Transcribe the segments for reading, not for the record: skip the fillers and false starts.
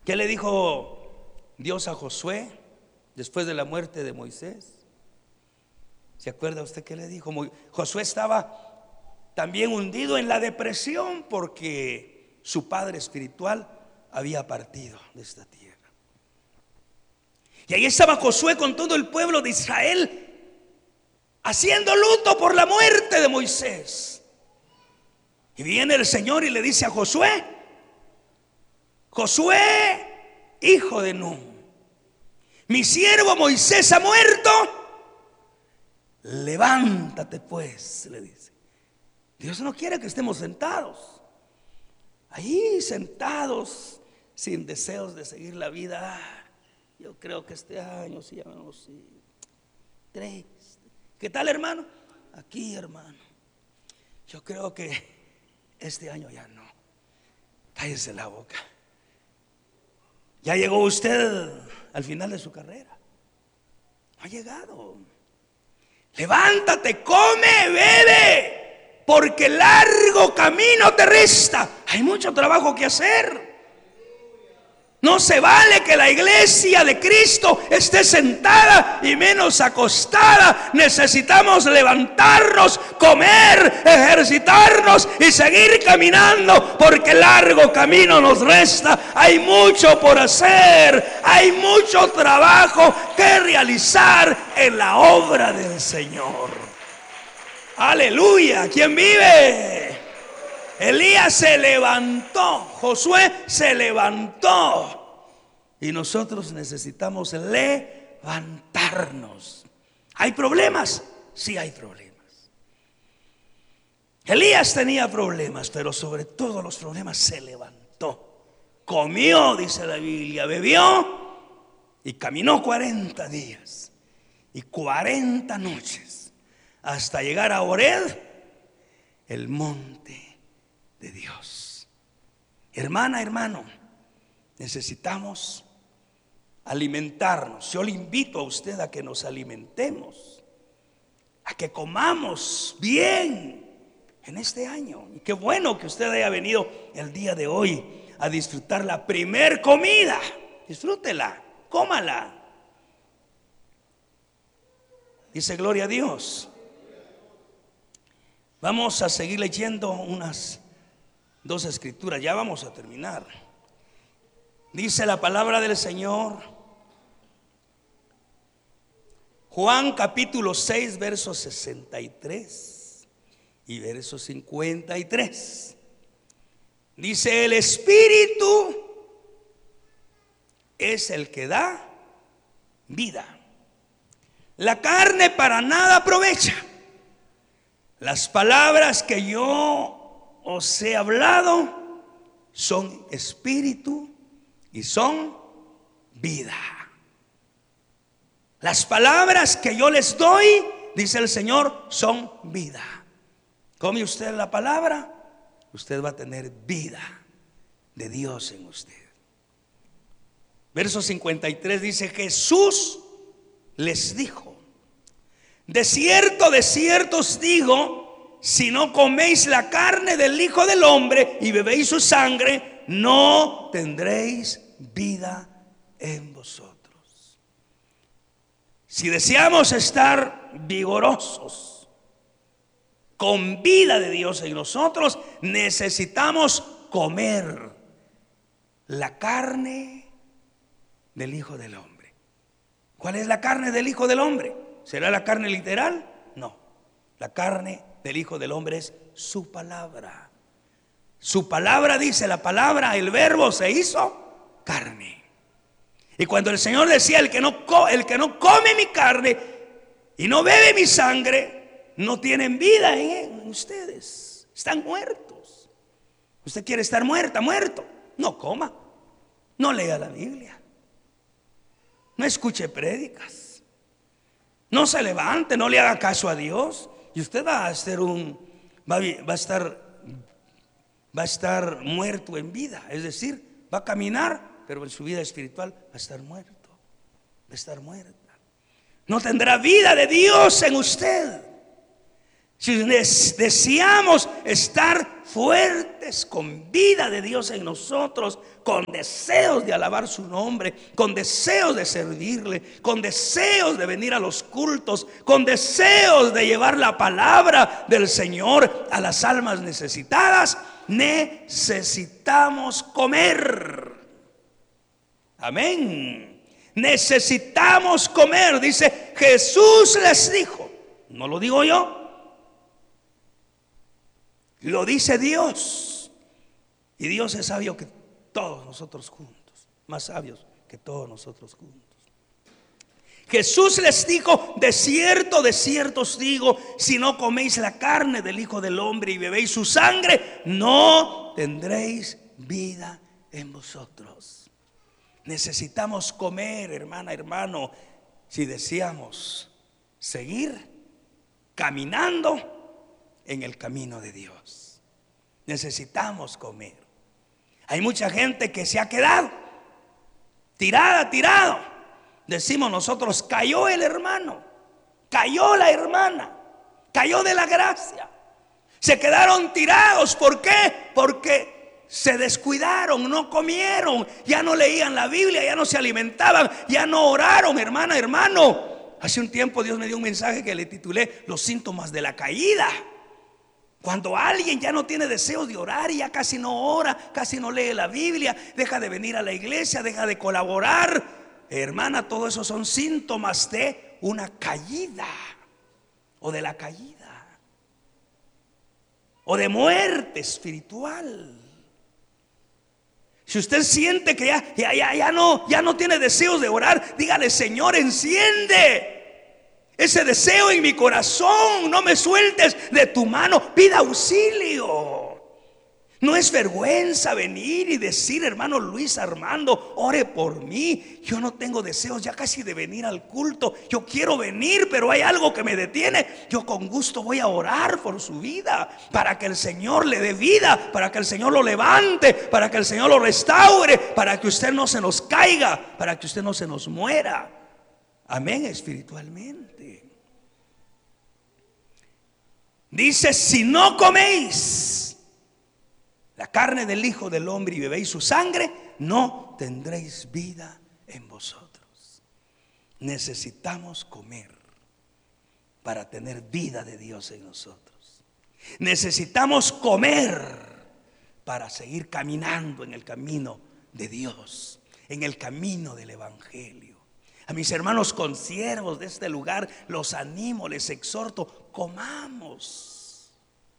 ¿Qué le dijo Dios a Josué después de la muerte de Moisés? ¿Se acuerda usted qué le dijo? Josué estaba también hundido en la depresión porque su padre espiritual había partido de esta tierra. Y ahí estaba Josué con todo el pueblo de Israel haciendo luto por la muerte de Moisés. Y viene el Señor y le dice a Josué: Josué, hijo de Nun, mi siervo Moisés ha muerto. Levántate pues, le dice. Dios no quiere que estemos sentados ahí, sentados sin deseos de seguir la vida. Yo creo que este año sí, hermanos, sí. ¿Qué tal, hermano? Aquí, hermano. Yo creo que este año ya no. Cállese la boca. Ya llegó usted al final de su carrera. No ha llegado. Levántate, come, bebe, porque largo camino te resta. Hay mucho trabajo que hacer. No se vale que la iglesia de Cristo esté sentada y menos acostada. Necesitamos levantarnos, comer, ejercitarnos y seguir caminando, porque largo camino nos resta. Hay mucho por hacer, hay mucho trabajo que realizar en la obra del Señor. Aleluya. ¿Quién vive? Elías se levantó, Josué se levantó, y nosotros necesitamos levantarnos. ¿Hay problemas? Sí, hay problemas. Elías tenía problemas, pero sobre todos los problemas se levantó. Comió, dice la Biblia, bebió y caminó 40 días y 40 noches hasta llegar a Horeb, el monte de Dios. Hermana, hermano, necesitamos alimentarnos. Yo le invito a usted a que nos alimentemos, a que comamos bien en este año. Y qué bueno que usted haya venido el día de hoy a disfrutar la primer comida. Disfrútela, cómala. Dice gloria a Dios. Vamos a seguir leyendo unas 2 escrituras, ya vamos a terminar. Dice la palabra del Señor, Juan capítulo 6, versos 63 y verso 53. Dice: el Espíritu es el que da vida. La carne para nada aprovecha. Las palabras que yo os he hablado son espíritu y son vida. Las palabras que yo les doy, dice el Señor, son vida. Come usted la palabra, usted va a tener vida de Dios en usted. Verso 53 dice: Jesús les dijo: de cierto os digo, si no coméis la carne del Hijo del Hombre y bebéis su sangre, no tendréis vida en vosotros. Si deseamos estar vigorosos, con vida de Dios en nosotros, necesitamos comer la carne del Hijo del Hombre. ¿Cuál es la carne del Hijo del Hombre? ¿Será la carne literal? No. La carne del Hijo del Hombre es su palabra. Su palabra, dice la palabra, el verbo se hizo carne. Y cuando el Señor decía: el que no come mi carne y no bebe mi sangre, no tienen vida en ustedes, están muertos. Usted quiere estar muerto, no coma, no lea la Biblia, no escuche prédicas, no se levante, no le haga caso a Dios, y usted va a estar muerto en vida. Es decir, va a caminar, pero en su vida espiritual va a estar muerto, va a estar muerta. No tendrá vida de Dios en usted. Si deseamos estar fuertes con vida de Dios en nosotros, con deseos de alabar su nombre, con deseos de servirle, con deseos de venir a los cultos, con deseos de llevar la palabra del Señor a las almas necesitadas, necesitamos comer. Amén. Necesitamos comer. Dice, Jesús les dijo, no lo digo yo, lo dice Dios. Y Dios es sabio que todos nosotros juntos, más sabios que todos nosotros juntos. Jesús les dijo, de cierto os digo, si no coméis la carne del Hijo del Hombre y bebéis su sangre, no tendréis vida en vosotros. Necesitamos comer, hermana, hermano, si deseamos seguir caminando en el camino de Dios. Necesitamos comer. Hay mucha gente que se ha quedado tirado. Decimos nosotros, cayó el hermano, cayó la hermana, cayó de la gracia. Se quedaron tirados. ¿Por qué? Porque se descuidaron, no comieron, ya no leían la Biblia, ya no se alimentaban, ya no oraron, hermana, hermano. Hace un tiempo Dios me dio un mensaje que le titulé Los síntomas de la caída. Cuando alguien ya no tiene deseos de orar y ya casi no ora, casi no lee la Biblia, deja de venir a la iglesia, deja de colaborar, hermana, todo eso son síntomas de una caída, o de la caída, o de muerte espiritual. Si usted siente que ya no tiene deseos de orar, dígale, Señor, enciende ese deseo en mi corazón, no me sueltes de tu mano, pida auxilio. No es vergüenza venir y decir, hermano Luis Armando, ore por mí. Yo no tengo deseos ya casi de venir al culto. Yo quiero venir, pero hay algo que me detiene. Yo con gusto voy a orar por su vida, para que el Señor le dé vida, para que el Señor lo levante, para que el Señor lo restaure, para que usted no se nos caiga, para que usted no se nos muera. Amén, espiritualmente. Dice, si no coméis la carne del Hijo del Hombre y bebéis su sangre, no tendréis vida en vosotros. Necesitamos comer para tener vida de Dios en nosotros. Necesitamos comer para seguir caminando en el camino de Dios, en el camino del Evangelio. A mis hermanos consiervos de este lugar los animo, les exhorto, comamos,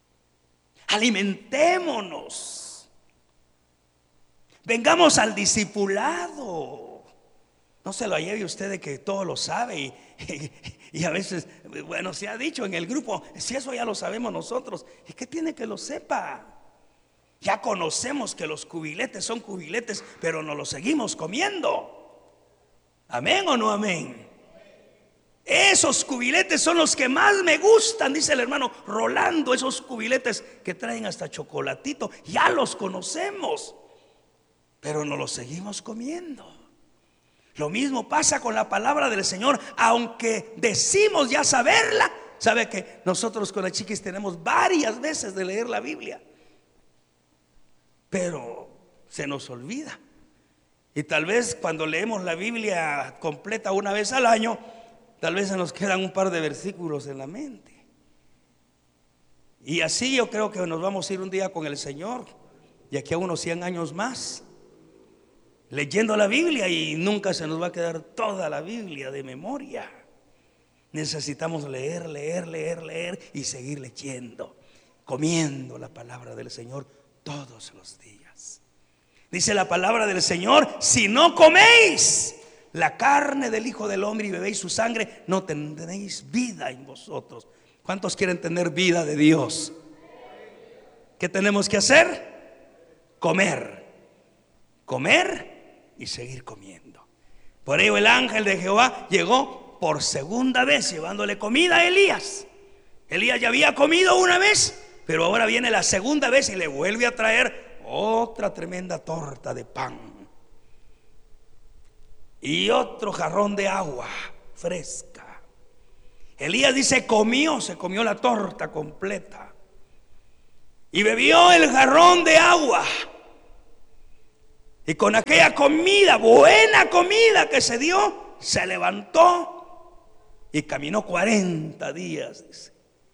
alimentémonos, vengamos al discipulado. No se lo lleve usted de que todo lo sabe y a veces, bueno, se ha dicho en el grupo, si eso ya lo sabemos nosotros, ¿y qué tiene que lo sepa? Ya conocemos que los cubiletes son cubiletes, pero no los seguimos comiendo. ¿Amén o no amén? Esos cubiletes son los que más me gustan, dice el hermano Rolando. Esos cubiletes que traen hasta chocolatito, ya los conocemos, pero no los seguimos comiendo. Lo mismo pasa con la palabra del Señor. Aunque decimos ya saberla, sabe que nosotros con las chiquis tenemos varias veces de leer la Biblia, pero se nos olvida. Y tal vez cuando leemos la Biblia completa una vez al año, tal vez se nos quedan un par de versículos en la mente. Y así yo creo que nos vamos a ir un día con el Señor, y aquí a unos 100 años más, leyendo la Biblia, y nunca se nos va a quedar toda la Biblia de memoria. Necesitamos leer y seguir leyendo, comiendo la palabra del Señor todos los días. Dice la palabra del Señor, si no coméis la carne del Hijo del Hombre y bebéis su sangre, no tendréis vida en vosotros. ¿Cuántos quieren tener vida de Dios? ¿Qué tenemos que hacer? Comer y seguir comiendo. Por ello el ángel de Jehová llegó por segunda vez llevándole comida a Elías. Elías ya había comido una vez, pero ahora viene la segunda vez y le vuelve a traer otra tremenda torta de pan y otro jarrón de agua fresca. Elías dice, se comió la torta completa y bebió el jarrón de agua. Y con aquella comida, buena comida que se dio, se levantó y caminó 40 días, dice,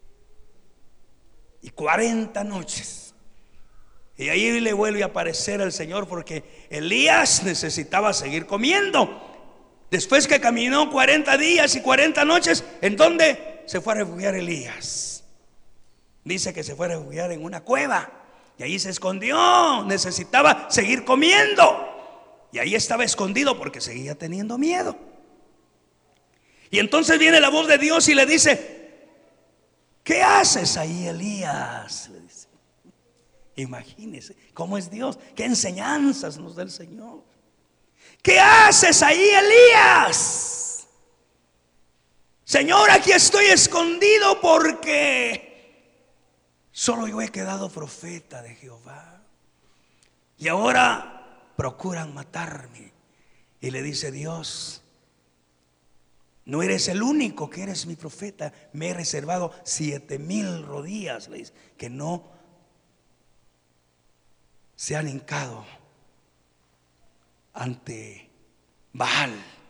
y 40 noches. Y ahí le vuelve a aparecer el Señor, porque Elías necesitaba seguir comiendo. Después que caminó 40 días y 40 noches, ¿en dónde se fue a refugiar Elías? Dice que se fue a refugiar en una cueva. Y ahí se escondió, necesitaba seguir comiendo. Y ahí estaba escondido porque seguía teniendo miedo. Y entonces viene la voz de Dios y le dice, ¿qué haces ahí, Elías? Le dice. Imagínese cómo es Dios, qué enseñanzas nos da el Señor. ¿Qué haces ahí, Elías? Señor, aquí estoy escondido porque solo yo he quedado profeta de Jehová. Y ahora procuran matarme. Y le dice Dios, no eres el único que eres mi profeta. Me he reservado 7,000 rodillas, le dice, que no se han hincado ante Baal.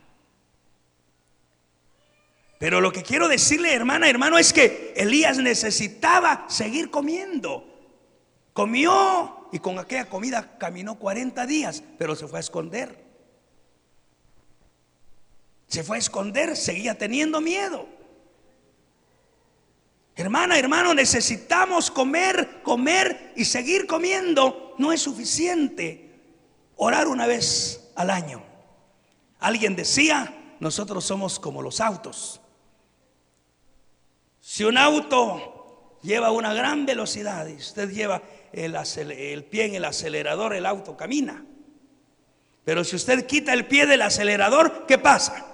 Pero lo que quiero decirle, hermana, hermano, es que Elías necesitaba seguir comiendo. Comió y con aquella comida caminó 40 días, pero se fue a esconder. Se fue a esconder, seguía teniendo miedo. Hermana, hermano, necesitamos comer, comer y seguir comiendo. No es suficiente orar una vez al año. Alguien decía, nosotros somos como los autos. Si un auto lleva una gran velocidad y usted lleva el pie en el acelerador, el auto camina. Pero si usted quita el pie del acelerador, ¿qué pasa?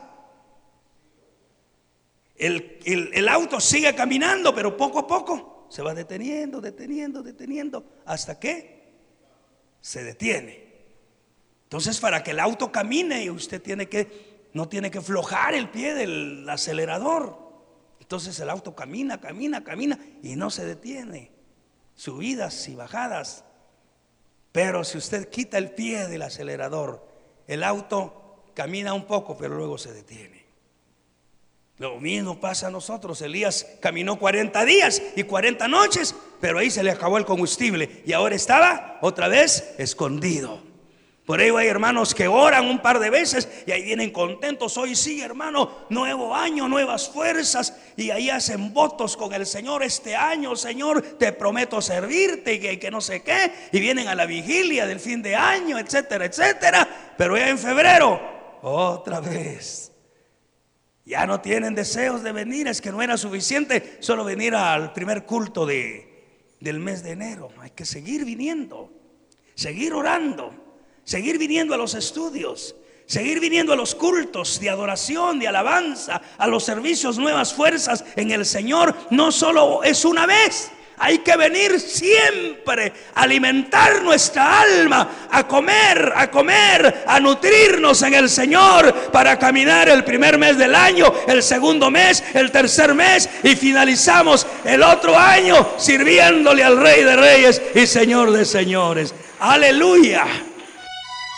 El auto sigue caminando, pero poco a poco se va deteniendo, hasta que se detiene. Entonces, para que el auto camine, usted no tiene que aflojar el pie del acelerador. Entonces el auto camina y no se detiene. Subidas y bajadas. Pero si usted quita el pie del acelerador, el auto camina un poco, pero luego se detiene. Lo mismo pasa a nosotros. Elías caminó 40 días y 40 noches, pero ahí se le acabó el combustible y ahora estaba otra vez escondido. Por ello hay hermanos que oran un par de veces y ahí vienen contentos. Hoy sí, hermano, nuevo año, nuevas fuerzas. Y ahí hacen votos con el Señor. Este año, Señor, te prometo servirte y que no sé qué. Y vienen a la vigilia del fin de año, etcétera, etcétera. Pero ya en febrero, otra vez. Ya no tienen deseos de venir. Es que no era suficiente solo venir al primer culto del mes de enero. Hay que seguir viniendo, seguir orando, seguir viniendo a los estudios, seguir viniendo a los cultos de adoración, de alabanza, a los servicios Nuevas Fuerzas en el Señor. No solo es una vez, hay que venir siempre, a alimentar nuestra alma, a comer, a nutrirnos en el Señor para caminar el primer mes del año, el segundo mes, el tercer mes y finalizamos el otro año sirviéndole al Rey de Reyes y Señor de Señores. Aleluya.